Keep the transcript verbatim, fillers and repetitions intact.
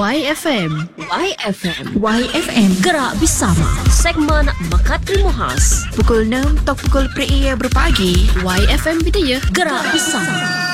Y F M. Y F M. Y F M. Gerak bersama. Segmen Mekat Ilmu Khas. Pukul enam atau pukul per ia berpagi. Y F M Bidaya. Gerak bersama.